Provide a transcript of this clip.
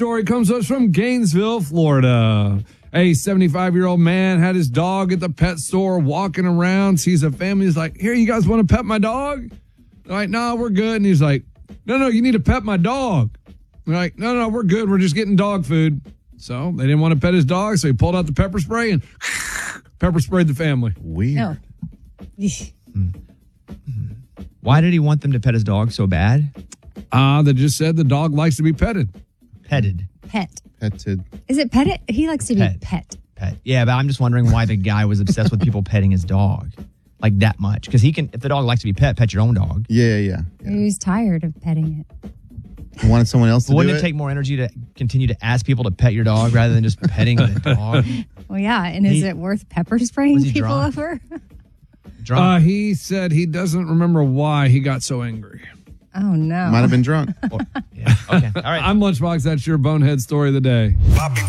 story comes to us from Gainesville, Florida. A 75-year-old man had his dog at the pet store walking around, sees a family. He's like, here, you guys want to pet my dog? They're like, no, we're good. And he's like, no, you need to pet my dog. They're like, no, we're good. We're just getting dog food. So they didn't want to pet his dog, so he pulled out the pepper spray and pepper sprayed the family. Weird. No. Why did he want them to pet his dog so bad? They just said the dog likes to be petted. Petted. Pet. Petted. Is it petted? He likes to be pet. Pet. Yeah, but I'm just wondering why the guy was obsessed with people petting his dog like that much. Because he can, if the dog likes to be pet your own dog. Yeah. He was tired of petting it. You wanted someone else to do it? Wouldn't it take more energy to continue to ask people to pet your dog rather than just petting the dog? Well, yeah. And is it worth pepper spraying Was he people drunk? over? Drunk? He said he doesn't remember why he got so angry. Oh, no. Might have been drunk. Yeah. Okay. All right. I'm Lunchbox. That's your bonehead story of the day. Popping